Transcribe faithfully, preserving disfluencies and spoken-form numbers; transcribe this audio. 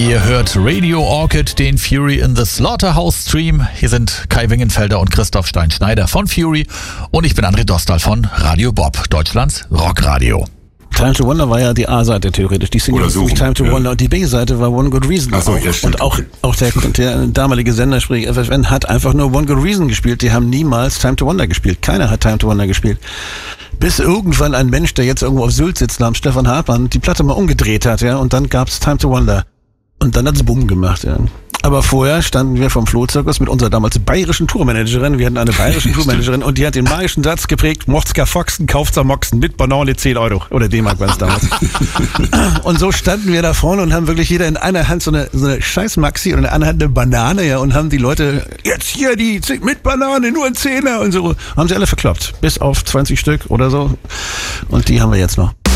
Ihr hört Radio Orchid, den Fury in the Slaughterhouse Stream. Hier sind Kai Wingenfelder und Christoph Stein-Schneider von Fury und ich bin André Dostal von Radio Bob, Deutschlands Rockradio. Time to Wonder war ja die A-Seite theoretisch, die Single so, Time to ja. Wonder, und die B-Seite war One Good Reason. Ach so, auch. ja, stimmt. Und auch, auch der, der damalige Sender, sprich F F N, hat einfach nur One Good Reason gespielt. Die haben niemals Time to Wonder gespielt. Keiner hat Time to Wonder gespielt. Bis irgendwann ein Mensch, der jetzt irgendwo auf Sylt sitzt, namens Stefan Hartmann, die Platte mal umgedreht hat, ja, und dann gab's Time to Wonder. Und dann hat's Bumm gemacht, ja. Aber vorher standen wir vom Flohzirkus mit unserer damals bayerischen Tourmanagerin. Wir hatten eine bayerische Tourmanagerin und die hat den magischen Satz geprägt: Mochtska Foxen, kauft's am Moxen mit Banane zehn Euro. Oder D-Mark war es damals. Und so standen wir da vorne und haben wirklich jeder in einer Hand so eine, so eine scheiß Maxi und in der anderen Hand eine Banane, ja, und haben die Leute, jetzt hier die mit Banane, nur ein Zehner und so. Haben sie alle verkloppt. Bis auf zwanzig Stück oder so. Und die haben wir jetzt noch.